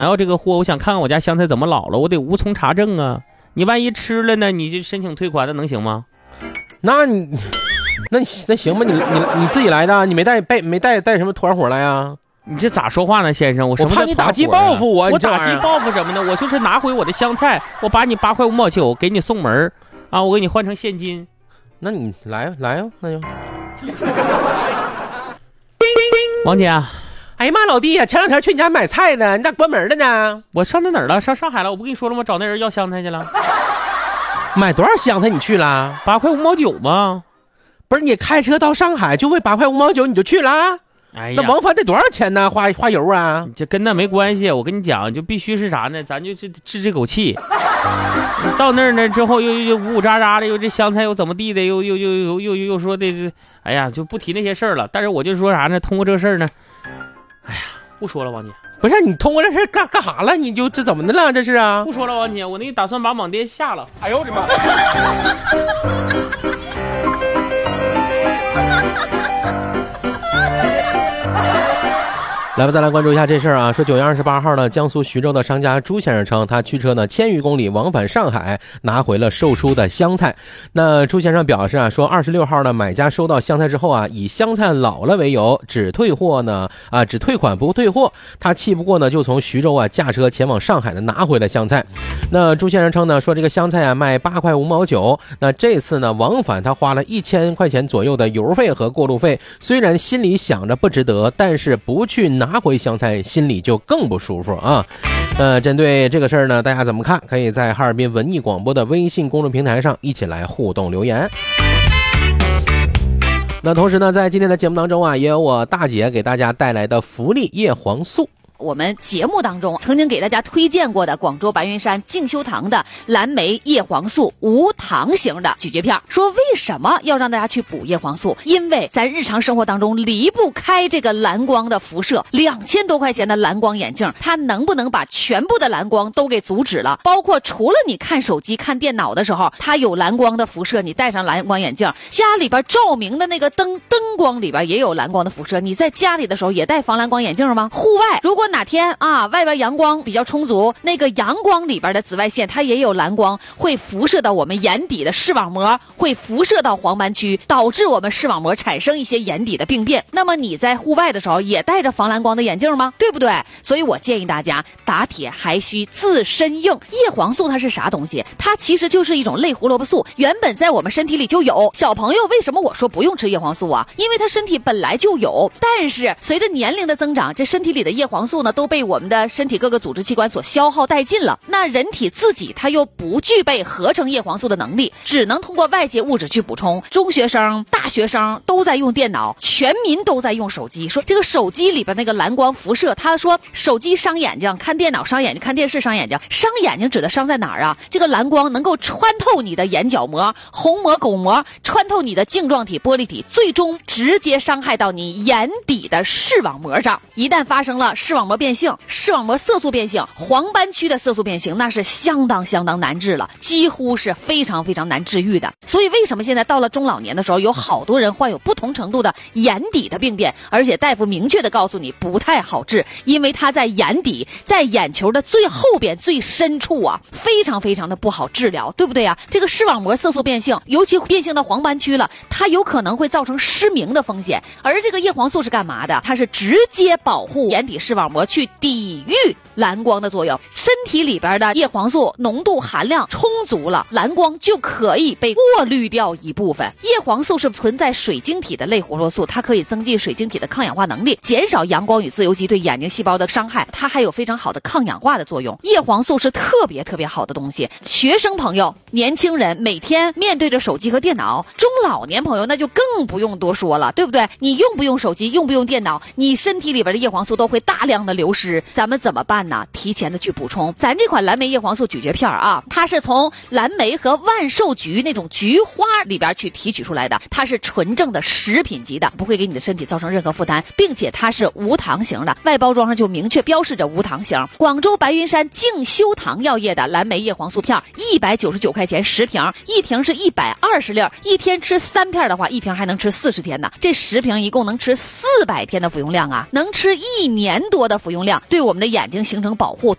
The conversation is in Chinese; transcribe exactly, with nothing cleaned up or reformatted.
哎呦这个货，我想看看我家香菜怎么老了，我得无从查证啊。你万一吃了呢，你就申请退款，那能行吗？ 那你那那行吧，你你你自己来的，你没带带没带带什么团伙来呀？ 你这咋说话呢，先生？我什么我怕你打击报复我， 我打击报复什么呢？我就是拿回我的香菜，我把你八块五毛九给你送门啊，我给你换成现金。 那你来来呀，那就。 王姐， 哎呀妈，老弟呀，前两天去你家买菜呢，你咋关门了呢？ 我上那哪儿了？上上海了。我不跟你说了吗？找那人要香菜去了。 买多少香菜你去了？ 八块五毛九吗？ 不是，你开车到上海就为八块五毛九你就去了？ 哎呀， 那往返得多少钱呢？花花油啊？ 这跟那没关系。我跟你讲，就必须是啥呢？咱就这治这口气。到那儿呢之后又又呜呜喳喳的，又这香菜又怎么地的，又又又又又又说的是，哎呀，就不提那些事儿了。但是我就说啥呢？通过这事儿呢，哎呀，不说了，王姐。 不是你通过这事干干啥了？你就这怎么的了？这是啊？ 不说了，王姐，我那个打算把网店下了。 哎呦我的妈！ 来吧，再来关注一下这事儿啊。说九月二十八号呢，江苏徐州的商家朱先生称，他驱车呢千余公里往返上海，拿回了售出的香菜。那朱先生表示啊，说二十六号呢，买家收到香菜之后啊，以香菜老了为由，只退货呢啊，只退款不退货。他气不过呢，就从徐州啊驾车前往上海呢拿回了香菜。那朱先生称呢，说这个香菜啊卖八块五毛九，那这次呢往返他花了一千块钱左右的油费和过路费，虽然心里想着不值得，但是不去拿回香菜心里就更不舒服啊。呃，针对这个事儿呢，大家怎么看？可以在哈尔滨文艺广播的微信公众平台上一起来互动留言。那同时呢，在今天的节目当中啊，也有我大姐给大家带来的福利叶黄素。 我们节目当中曾经给大家推荐过的广州白云山静修堂的蓝莓叶黄素无糖型的咀嚼片，说为什么要让大家去补叶黄素？因为咱日常生活当中离不开这个蓝光的辐射，两千多块钱的蓝光眼镜，它能不能把全部的蓝光都给阻止了？包括除了你看手机看电脑的时候它有蓝光的辐射，你戴上蓝光眼镜，家里边照明的那个灯灯光里边也有蓝光的辐射，你在家里的时候也戴防蓝光眼镜吗？户外如果哪天啊外边阳光比较充足，那个阳光里边的紫外线它也有蓝光，会辐射到我们眼底的视网膜，会辐射到黄斑区，导致我们视网膜产生一些眼底的病变。那么你在户外的时候也戴着防蓝光的眼镜吗？对不对？所以我建议大家打铁还需自身硬。叶黄素它是啥东西？它其实就是一种类胡萝卜素，原本在我们身体里就有。小朋友为什么我说不用吃叶黄素啊？因为他身体本来就有，但是随着年龄的增长，这身体里的叶黄素呢都被我们的身体各个组织器官所消耗殆尽了。那人体自己它又不具备合成叶黄素的能力，只能通过外界物质去补充。中学生、大学生都在用电脑，全民都在用手机，说这个手机里边那个蓝光辐射，他说手机伤眼睛，看电脑伤眼睛，看电视伤眼睛。伤眼睛指的伤在哪儿啊？这个蓝光能够穿透你的眼角膜、虹膜、巩膜，穿透你的镜状体、玻璃体，最终直接伤害到你眼底的视网膜上。一旦发生了视网膜变性、视网膜色素变性、黄斑区的色素变性，那是相当相当难治了，几乎是非常非常难治愈的。所以为什么现在到了中老年的时候，有好多人患有不同程度的眼底的病变，而且大夫明确的告诉你不太好治，因为它在眼底，在眼球的最后边最深处啊，非常非常的不好治疗，对不对啊？这个视网膜色素变性，尤其变性到黄斑区了，它有可能会造成失明的风险。而这个叶黄素是干嘛的？它是直接保护眼底视网膜，去抵御蓝光的作用。身体里边的叶黄素浓度含量充足了，蓝光就可以被过滤掉一部分。叶黄素是存在水晶体的类胡萝卜素，它可以增进水晶体的抗氧化能力，减少阳光与自由基对眼睛细胞的伤害，它还有非常好的抗氧化的作用。叶黄素是特别特别好的东西。学生朋友、年轻人每天面对着手机和电脑，中老年朋友那就更不用多说了，对不对？你用不用手机，用不用电脑，你身体里边的叶黄素都会大量的流失，咱们怎么办呢？提前的去补充。咱这款蓝莓叶黄素咀嚼片啊，它是从蓝莓和万寿菊那种菊花里边去提取出来的，它是纯正的食品级的，不会给你的身体造成任何负担，并且它是无糖型的，外包装上就明确标示着无糖型。广州白云山静修堂药业的蓝莓叶黄素片一百九十九块钱十瓶，一瓶是一百二十粒，一天吃三片的话，一瓶还能吃四十天呢。这十瓶一共能吃四百天的服用量啊，能吃一年多的服用量，对我们的眼睛形成保护，